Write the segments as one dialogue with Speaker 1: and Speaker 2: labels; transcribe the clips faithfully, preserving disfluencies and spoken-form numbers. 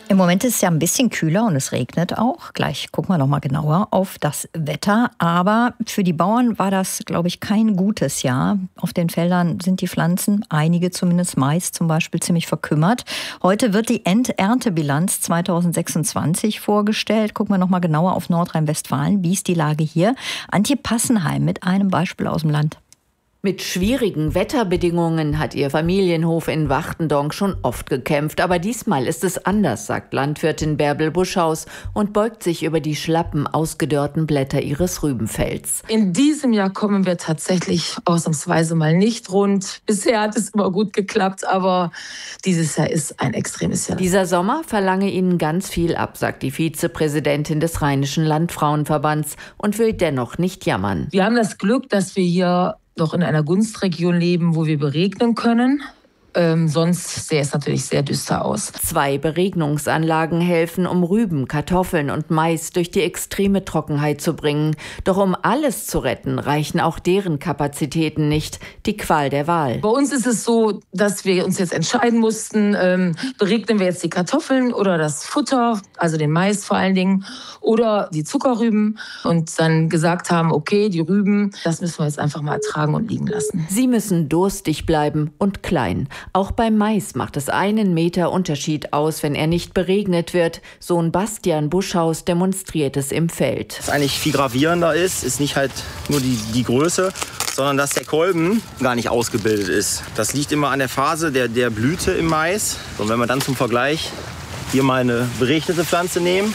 Speaker 1: Im Moment ist es ja ein bisschen kühler und es regnet auch. Gleich gucken wir noch mal genauer auf das Wetter. Aber für die Bauern war das, glaube ich, kein gutes Jahr. Auf den Feldern sind die Pflanzen, einige zumindest Mais zum Beispiel, ziemlich verkümmert. Heute wird die Enderntebilanz zweitausendsechsundzwanzig vorgestellt. Gucken wir noch mal genauer auf Nordrhein-Westfalen. Wie ist die Lage hier? Antje Passenheim mit einem Beispiel aus dem Land.
Speaker 2: Mit schwierigen Wetterbedingungen hat ihr Familienhof in Wachtendonk schon oft gekämpft. Aber diesmal ist es anders, sagt Landwirtin Bärbel Buschhaus und beugt sich über die schlappen, ausgedörrten Blätter ihres Rübenfelds.
Speaker 3: In diesem Jahr kommen wir tatsächlich ausnahmsweise mal nicht rund. Bisher hat es immer gut geklappt, aber dieses Jahr ist ein extremes Jahr.
Speaker 2: Dieser Sommer verlange ihnen ganz viel ab, sagt die Vizepräsidentin des Rheinischen Landfrauenverbands und will dennoch nicht jammern.
Speaker 3: Wir haben das Glück, dass wir hier noch in einer Gunstregion leben, wo wir beregnen können. Ähm, sonst sähe es natürlich sehr düster aus.
Speaker 2: Zwei Beregnungsanlagen helfen, um Rüben, Kartoffeln und Mais durch die extreme Trockenheit zu bringen. Doch um alles zu retten, reichen auch deren Kapazitäten nicht. Die Qual der Wahl.
Speaker 3: Bei uns ist es so, dass wir uns jetzt entscheiden mussten, ähm, beregnen wir jetzt die Kartoffeln oder das Futter, also den Mais vor allen Dingen, oder die Zuckerrüben. Und dann gesagt haben, okay, die Rüben, das müssen wir jetzt einfach mal ertragen und liegen lassen.
Speaker 2: Sie müssen durstig bleiben und klein. Auch beim Mais macht es einen Meter Unterschied aus, wenn er nicht beregnet wird. Sohn Bastian Buschhaus demonstriert es im Feld.
Speaker 4: Was eigentlich viel gravierender ist, ist nicht halt nur die, die Größe, sondern dass der Kolben gar nicht ausgebildet ist. Das liegt immer an der Phase der, der Blüte im Mais. Und wenn wir dann zum Vergleich hier mal eine beregnete Pflanze nehmen,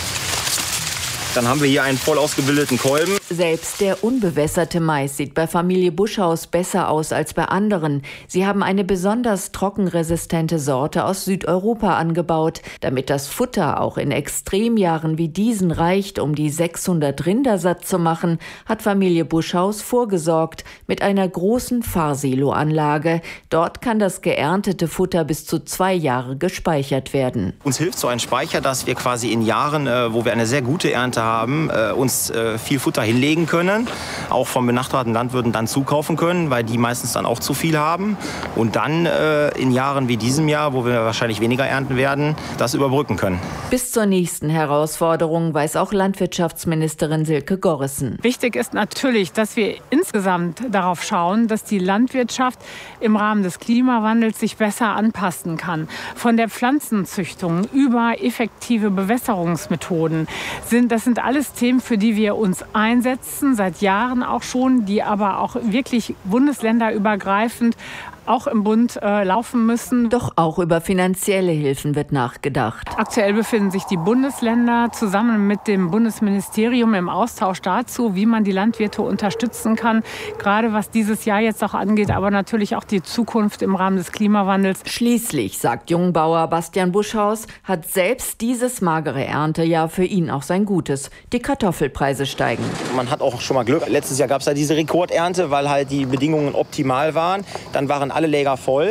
Speaker 4: dann haben wir hier einen voll ausgebildeten Kolben.
Speaker 2: Selbst der unbewässerte Mais sieht bei Familie Buschhaus besser aus als bei anderen. Sie haben eine besonders trockenresistente Sorte aus Südeuropa angebaut. Damit das Futter auch in Extremjahren wie diesen reicht, um die sechshundert Rinder satt zu machen, hat Familie Buschhaus vorgesorgt mit einer großen Fahrsiloanlage. Dort kann das geerntete Futter bis zu zwei Jahre gespeichert werden.
Speaker 4: Uns hilft so ein Speicher, dass wir quasi in Jahren, äh, wo wir eine sehr gute Ernte haben, äh, uns äh, viel Futter hinlegen können, auch von benachbarten Landwirten dann zukaufen können, weil die meistens dann auch zu viel haben und dann äh, in Jahren wie diesem Jahr, wo wir wahrscheinlich weniger ernten werden, das überbrücken können.
Speaker 2: Bis zur nächsten Herausforderung weiß auch Landwirtschaftsministerin Silke Gorrissen.
Speaker 5: Wichtig ist natürlich, dass wir insgesamt darauf schauen, dass die Landwirtschaft im Rahmen des Klimawandels sich besser anpassen kann. Von der Pflanzenzüchtung über effektive Bewässerungsmethoden sind das sind alles Themen, für die wir uns einsetzen, seit Jahren auch schon, die aber auch wirklich bundesländerübergreifend auch im Bund äh, laufen müssen.
Speaker 2: Doch auch über finanzielle Hilfen wird nachgedacht.
Speaker 5: Aktuell befinden sich die Bundesländer zusammen mit dem Bundesministerium im Austausch dazu, wie man die Landwirte unterstützen kann, gerade was dieses Jahr jetzt auch angeht, aber natürlich auch die Zukunft im Rahmen des Klimawandels.
Speaker 2: Schließlich, sagt Jungbauer Bastian Buschhaus, hat selbst dieses magere Erntejahr für ihn auch sein Gutes. Die Kartoffelpreise steigen.
Speaker 4: Man hat auch schon mal Glück. Letztes Jahr gab es ja diese Rekordernte, weil halt die Bedingungen optimal waren. Dann waren alle Läger voll.